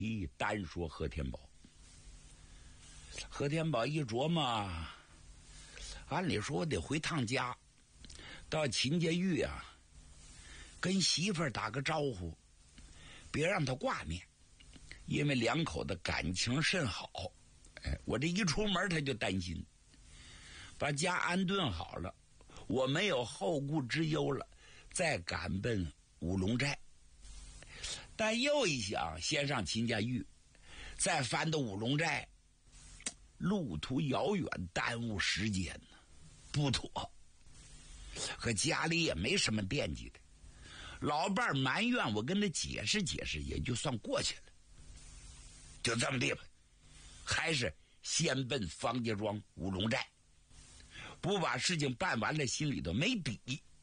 单说贺天宝。贺天宝一琢磨，按理说我得回趟家，到秦家峪啊，跟媳妇儿打个招呼，别让他挂念，因为两口子感情甚好。我这一出门他就担心，把家安顿好了，我没有后顾之忧了，再赶奔五龙寨。但又一想，先上秦家峪，再翻到五龙寨，路途遥远，耽误时间呢，不妥。和家里也没什么惦记的，老伴儿埋怨我，跟他解释解释，也就算过去了。就这么地吧，还是先奔方家庄五龙寨，不把事情办完了，心里头没底。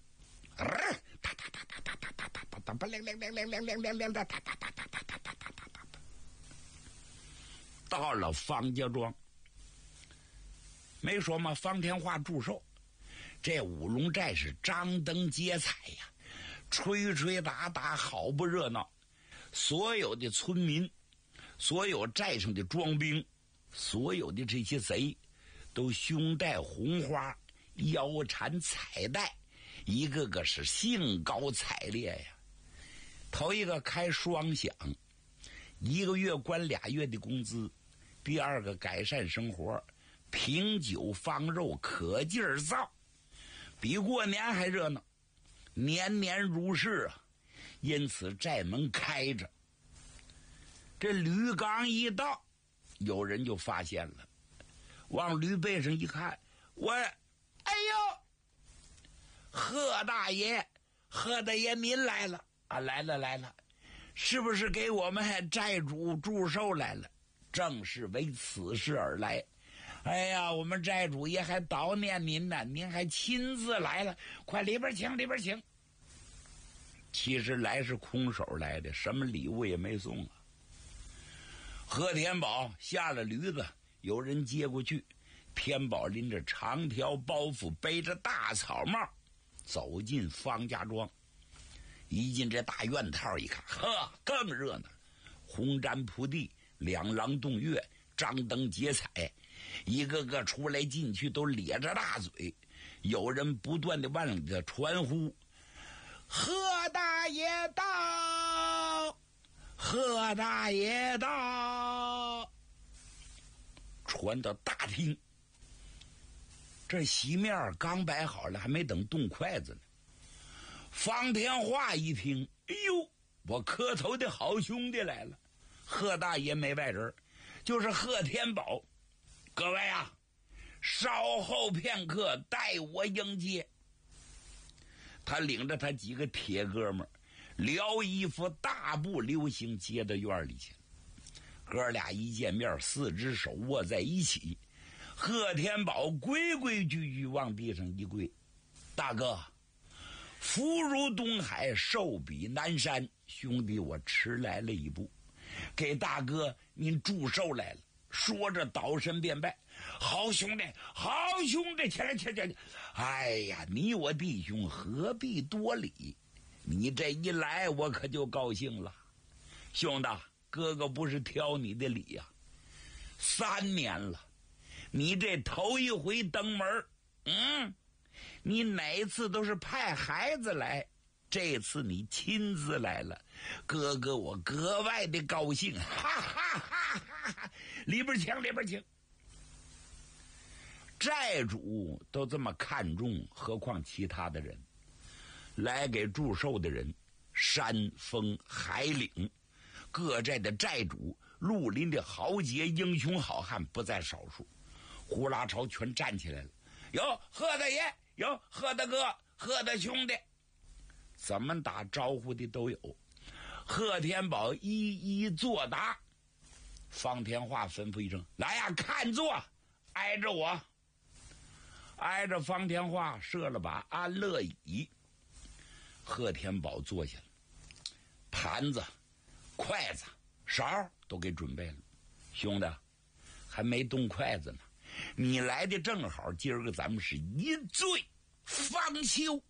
到了方家庄，没说吗？方天化祝寿，这五龙寨是张灯结彩呀，吹吹打打，好不热闹。所有的村民，所有寨上的庄兵，所有的这些贼，都胸戴红花，腰缠彩带，一个个是兴高采烈呀。头一个开双响，1个月关2月的工资；第二个改善生活，品酒方肉，可劲儿造，比过年还热闹，年年如是啊。因此寨门开着，这驴刚一到，有人就发现了，往驴背上一看，哎呦，贺大爷您来了啊！来了，是不是给我们寨主祝寿来了？正是为此事而来。哎呀，我们寨主爷还悼念您呢，您还亲自来了，快里边请。其实来是空手来的，什么礼物也没送啊。贺天宝下了驴子，有人接过去，天宝拎着长条包袱，背着大草帽，走进方家庄。一进这大院套一看，呵，更热闹，红毡铺地，两廊洞月，张灯结彩，一个个出来进去都咧着大嘴，有人不断的往里头传呼：贺大爷到，贺大爷到！传到大厅，这席面刚摆好了，还没等动筷子呢。方天化一听，哎呦，我磕头的好兄弟来了！贺大爷没外人，就是贺天宝。各位啊，稍后片刻，待我迎接。他领着他几个铁哥们撩衣服大步流星接到院里去。哥俩一见面，4只手握在一起，贺天宝规规矩矩往地上一跪：大哥，福如东海，寿比南山，兄弟我迟来了一步，给大哥您祝寿来了。说着倒身便拜：好兄弟，起来！哎呀，你我弟兄何必多礼，你这一来我可就高兴了。兄弟，哥哥不是挑你的理呀，3年了，你这头一回登门，你哪次都是派孩子来，这次你亲自来了，哥哥我格外的高兴，哈哈哈哈！里边请。寨主都这么看重，何况其他的人？来给祝寿的人，山峰海岭，各寨的寨主，绿林的豪杰英雄好汉不在少数，呼啦朝全站起来了。有贺大爷，有贺大哥，贺大兄弟，怎么打招呼的都有。贺天宝一一作答。方天化吩咐一声：来呀，看座，挨着我。挨着方天化设了把安乐椅，贺天宝坐下了，盘子、筷子、勺都给准备了。兄弟，还没动筷子呢，你来的正好，今儿个咱们是一醉方休。